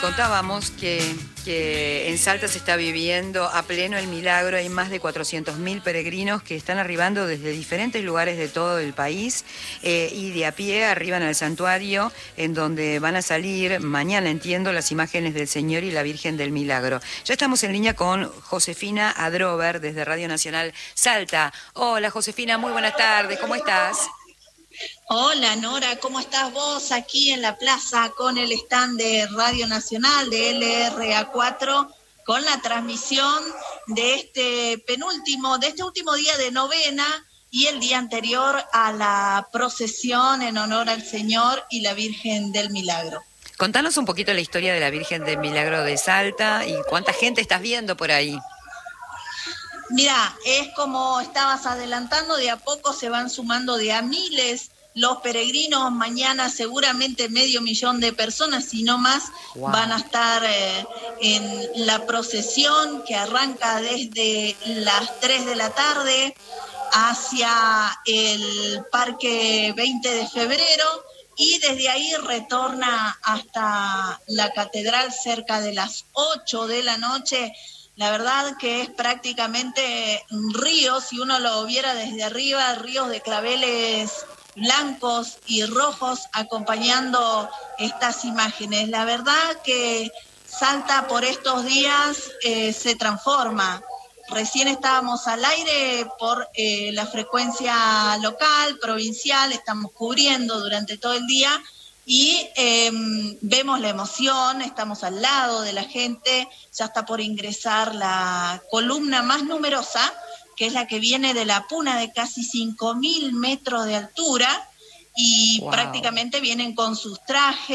Contábamos que en Salta se está viviendo a pleno el milagro. Hay más de 400.000 peregrinos que están arribando desde diferentes lugares de todo el país y de a pie arriban al santuario, en donde van a salir mañana, entiendo, las imágenes del Señor y la Virgen del Milagro. Ya estamos en línea con Josefina Adrover desde Radio Nacional Salta. Hola Josefina, muy buenas tardes, ¿cómo estás? Hola Nora, ¿cómo estás vos aquí en la plaza con el stand de Radio Nacional de LRA4 con la transmisión de este último día de novena y el día anterior a la procesión en honor al Señor y la Virgen del Milagro? Contanos un poquito la historia de la Virgen del Milagro de Salta y cuánta gente estás viendo por ahí. Mira, es como estabas adelantando, de a poco se van sumando de a miles los peregrinos. Mañana seguramente 500.000 de personas, si no más, van a estar en la procesión que arranca desde las 3 de la tarde hacia el Parque 20 de Febrero y desde ahí retorna hasta la catedral cerca de las 8 de la noche. La verdad que es prácticamente un río, si uno lo viera desde arriba, ríos de claveles blancos y rojos acompañando estas imágenes. La verdad que Salta por estos días se transforma. Recién estábamos al aire por la frecuencia local, provincial, estamos cubriendo durante todo el día y vemos la emoción, estamos al lado de la gente, ya está por ingresar la columna más numerosa, que es la que viene de la Puna de casi 5.000 metros de altura y prácticamente vienen con sus trajes.